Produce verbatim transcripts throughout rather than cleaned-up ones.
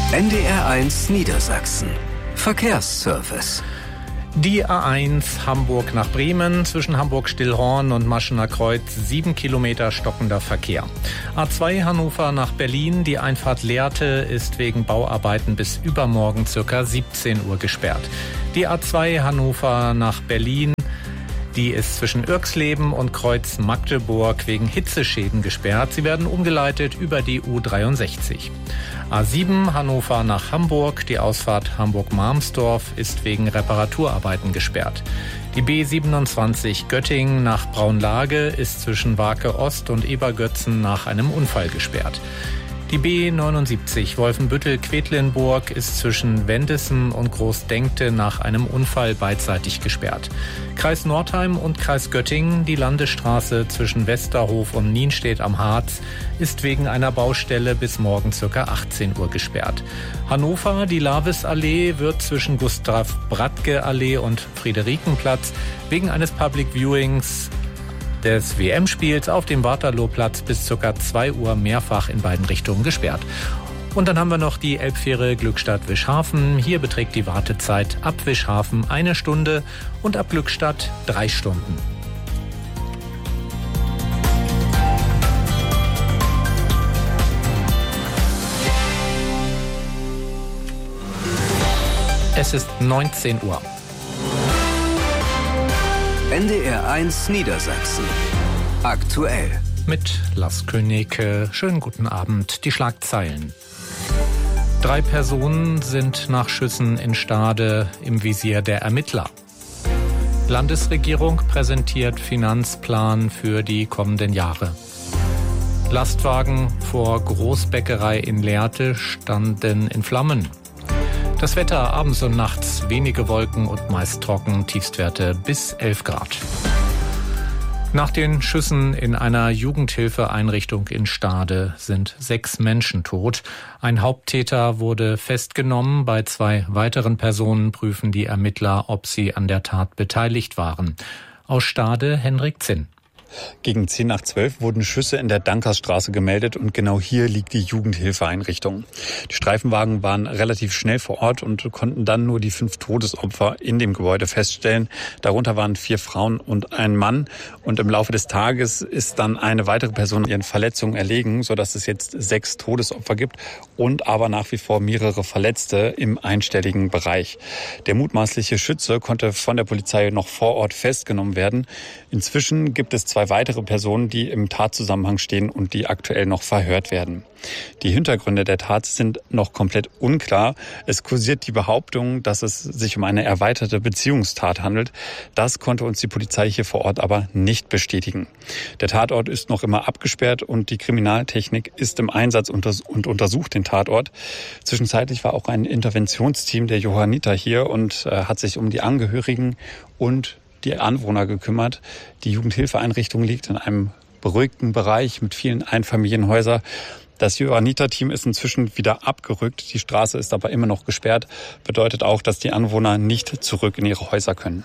N D R eins Niedersachsen. Verkehrsservice. Die A eins Hamburg nach Bremen zwischen Hamburg-Stillhorn und Maschener Kreuz, sieben Kilometer stockender Verkehr. A zwei Hannover nach Berlin, die Einfahrt Lehrte ist wegen Bauarbeiten bis übermorgen ca. siebzehn Uhr gesperrt. Die A zwei Hannover nach Berlin, die ist zwischen Irxleben und Kreuz Magdeburg wegen Hitzeschäden gesperrt. Sie werden umgeleitet über die U dreiundsechzig. A sieben Hannover nach Hamburg, die Ausfahrt Hamburg-Marmsdorf ist wegen Reparaturarbeiten gesperrt. Die B siebenundzwanzig Göttingen nach Braunlage ist zwischen Wake Ost und Ebergötzen nach einem Unfall gesperrt. Die B neunundsiebzig Wolfenbüttel-Quedlinburg ist zwischen Wendessen und Großdenkte nach einem Unfall beidseitig gesperrt. Kreis Nordheim und Kreis Göttingen, die Landesstraße zwischen Westerhof und Nienstedt am Harz, ist wegen einer Baustelle bis morgen ca. achtzehn Uhr gesperrt. Hannover, die Lavisallee wird zwischen Gustav-Bradtke-Allee und Friederikenplatz wegen eines Public Viewings des W M-Spiels auf dem Waterlooplatz bis ca. zwei Uhr mehrfach in beiden Richtungen gesperrt. Und dann haben wir noch die Elbfähre Glückstadt-Wischhafen. Hier beträgt die Wartezeit ab Wischhafen eine Stunde und ab Glückstadt drei Stunden. Es ist neunzehn Uhr. N D R eins Niedersachsen. Aktuell. Mit Lars König. Schönen guten Abend. Die Schlagzeilen. Drei Personen sind nach Schüssen in Stade im Visier der Ermittler. Landesregierung präsentiert Finanzplan für die kommenden Jahre. Lastwagen vor Großbäckerei in Lehrte standen in Flammen. Das Wetter abends und nachts wenige Wolken und meist trocken, Tiefstwerte bis elf Grad. Nach den Schüssen in einer Jugendhilfeeinrichtung in Stade sind sechs Menschen tot. Ein Haupttäter wurde festgenommen. Bei zwei weiteren Personen prüfen die Ermittler, ob sie an der Tat beteiligt waren. Aus Stade Henrik Zinn. Gegen zehn nach zwölf wurden Schüsse in der Dankersstraße gemeldet und genau hier liegt die Jugendhilfeeinrichtung. Die Streifenwagen waren relativ schnell vor Ort und konnten dann nur die fünf Todesopfer in dem Gebäude feststellen. Darunter waren vier Frauen und ein Mann. Und im Laufe des Tages ist dann eine weitere Person ihren Verletzungen erlegen, sodass es jetzt sechs Todesopfer gibt und aber nach wie vor mehrere Verletzte im einstelligen Bereich. Der mutmaßliche Schütze konnte von der Polizei noch vor Ort festgenommen werden. Inzwischen gibt es zwei weitere Personen, die im Tatzusammenhang stehen und die aktuell noch verhört werden. Die Hintergründe der Tat sind noch komplett unklar. Es kursiert die Behauptung, dass es sich um eine erweiterte Beziehungstat handelt. Das konnte uns die Polizei hier vor Ort aber nicht bestätigen. Der Tatort ist noch immer abgesperrt und die Kriminaltechnik ist im Einsatz und untersucht den Tatort. Zwischenzeitlich war auch ein Interventionsteam der Johanniter hier und hat sich um die Angehörigen und die Anwohner gekümmert. Die Jugendhilfeeinrichtung liegt in einem beruhigten Bereich mit vielen Einfamilienhäusern. Das Johanniter-Team ist inzwischen wieder abgerückt. Die Straße ist aber immer noch gesperrt. Bedeutet auch, dass die Anwohner nicht zurück in ihre Häuser können.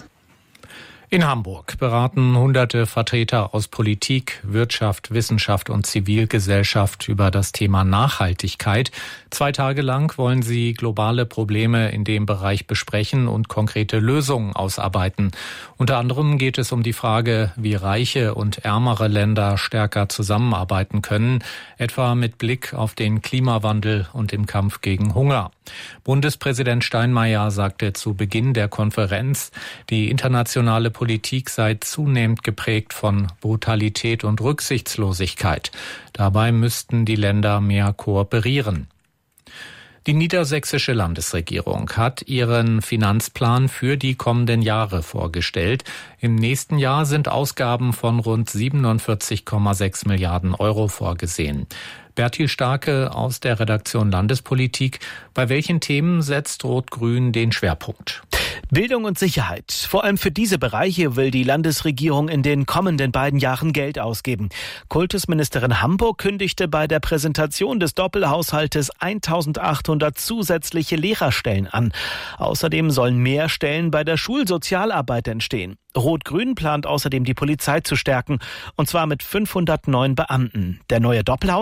In Hamburg beraten hunderte Vertreter aus Politik, Wirtschaft, Wissenschaft und Zivilgesellschaft über das Thema Nachhaltigkeit. Zwei Tage lang wollen sie globale Probleme in dem Bereich besprechen und konkrete Lösungen ausarbeiten. Unter anderem geht es um die Frage, wie reiche und ärmere Länder stärker zusammenarbeiten können, etwa mit Blick auf den Klimawandel und im Kampf gegen Hunger. Bundespräsident Steinmeier sagte zu Beginn der Konferenz, die internationale Politik sei zunehmend geprägt von Brutalität und Rücksichtslosigkeit. Dabei müssten die Länder mehr kooperieren. Die niedersächsische Landesregierung hat ihren Finanzplan für die kommenden Jahre vorgestellt. Im nächsten Jahr sind Ausgaben von rund siebenundvierzig Komma sechs Milliarden Euro vorgesehen. Bertil Starke aus der Redaktion Landespolitik. Bei welchen Themen setzt Rot-Grün den Schwerpunkt? Bildung und Sicherheit. Vor allem für diese Bereiche will die Landesregierung in den kommenden beiden Jahren Geld ausgeben. Kultusministerin Hamburg kündigte bei der Präsentation des Doppelhaushaltes eintausendachthundert zusätzliche Lehrerstellen an. Außerdem sollen mehr Stellen bei der Schulsozialarbeit entstehen. Rot-Grün plant außerdem, die Polizei zu stärken, und zwar mit fünfhundert neuen Beamten. Der neue Doppelhaushalt ist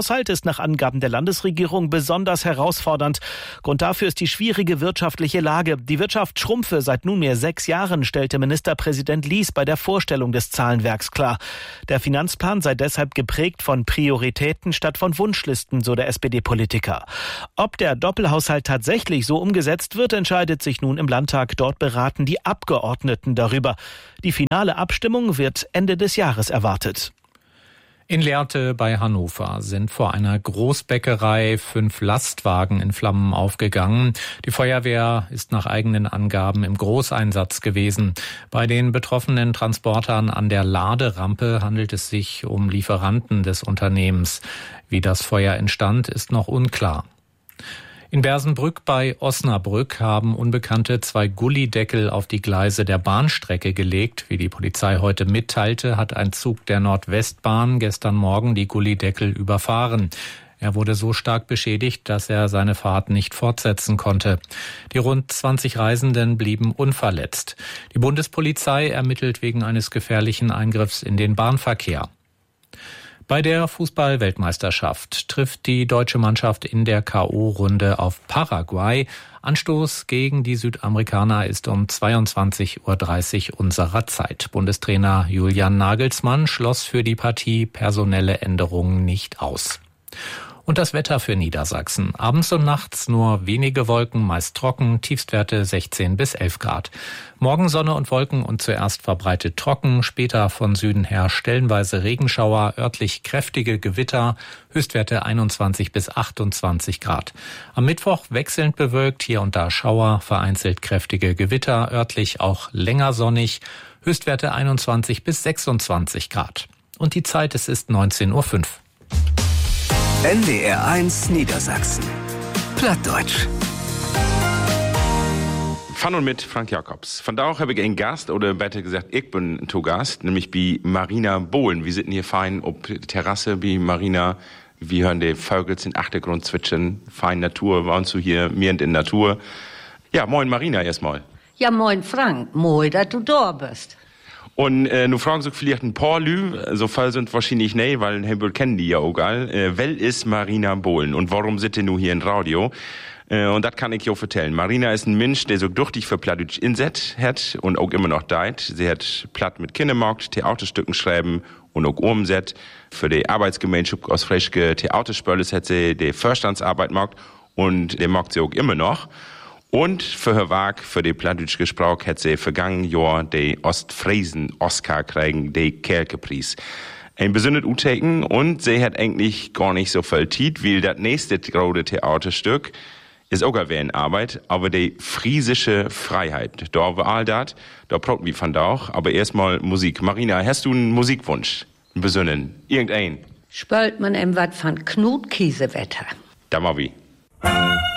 ist nach Angaben der Landesregierung besonders herausfordernd. Grund dafür ist die schwierige wirtschaftliche Lage. Die Wirtschaft schrumpfe seit nunmehr sechs Jahren, stellte Ministerpräsident Lies bei der Vorstellung des Zahlenwerks klar. Der Finanzplan sei deshalb geprägt von Prioritäten statt von Wunschlisten, so der S P D-Politiker. Ob der Doppelhaushalt tatsächlich so umgesetzt wird, entscheidet sich nun im Landtag. Dort beraten die Abgeordneten darüber. Die finale Abstimmung wird Ende des Jahres erwartet. In Lehrte bei Hannover sind vor einer Großbäckerei fünf Lastwagen in Flammen aufgegangen. Die Feuerwehr ist nach eigenen Angaben im Großeinsatz gewesen. Bei den betroffenen Transportern an der Laderampe handelt es sich um Lieferanten des Unternehmens. Wie das Feuer entstand, ist noch unklar. In Bersenbrück bei Osnabrück haben Unbekannte zwei Gullideckel auf die Gleise der Bahnstrecke gelegt. Wie die Polizei heute mitteilte, hat ein Zug der Nordwestbahn gestern Morgen die Gullideckel überfahren. Er wurde so stark beschädigt, dass er seine Fahrt nicht fortsetzen konnte. Die rund zwanzig Reisenden blieben unverletzt. Die Bundespolizei ermittelt wegen eines gefährlichen Eingriffs in den Bahnverkehr. Bei der Fußball-Weltmeisterschaft trifft die deutsche Mannschaft in der K O-Runde auf Paraguay. Anstoß gegen die Südamerikaner ist um zweiundzwanzig Uhr dreißig unserer Zeit. Bundestrainer Julian Nagelsmann schloss für die Partie personelle Änderungen nicht aus. Und das Wetter für Niedersachsen. Abends und nachts nur wenige Wolken, meist trocken, Tiefstwerte sechzehn bis elf Grad. Morgen Sonne und Wolken und zuerst verbreitet trocken, später von Süden her stellenweise Regenschauer, örtlich kräftige Gewitter, Höchstwerte einundzwanzig bis achtundzwanzig Grad. Am Mittwoch wechselnd bewölkt, hier und da Schauer, vereinzelt kräftige Gewitter, örtlich auch länger sonnig, Höchstwerte einundzwanzig bis sechsundzwanzig Grad. Und die Zeit, es ist neunzehn Uhr fünf. N D R eins Niedersachsen. Plattdeutsch. Von und mit Frank Jacobs. Vandaag habe ich einen Gast, oder besser gesagt, ich bin ein Gast, nämlich bei Marina Bohlen. Wir sitzen hier fein auf der Terrasse bei Marina. Wir hören die Vögel in Achtergrund zwitschern. Fein Natur, waren zu hier, mir in Natur. Ja, moin Marina erstmal. Ja, moin Frank. Moin, dass du da bist. Und äh, nu fragen sich vielleicht ein paar Lü, so viel sind wahrscheinlich nicht, weil Hebel kennen die ja auch all. Äh, wel ist Marina Bohlen und warum sitzt ihr nu hier in Radio? Äh, und das kann ich jo vertellen. Marina ist ein Mensch, der so durchtig für Plattdeutsch inset hat und auch immer noch deit. Sie hat Platt mit Kindermarkt, Theaterstücken schreiben und auch umset. Für die Arbeitsgemeinschaft aus Freschke Theaterspöles hat sie die Vorstandsarbeit gemacht und der macht sie auch immer noch. Und für ihr Werk, für die Plattdeutsch Gesproch, hat sie vergangen Jahr den Ostfriesen-Oscar kriegen, den Kerkepreis. Ein besonders Uteken und sie hat eigentlich gar nicht so viel Zeit, weil das nächste große Theaterstück ist auch eine Arbeit, aber die friesische Freiheit. Da war all das, da brauchen wir von da auch, aber erstmal Musik. Marina, hast du einen Musikwunsch? Einen besonderen? Irgendein? Spölt man ihm was von Knut Kiesewetter? Da mal wie.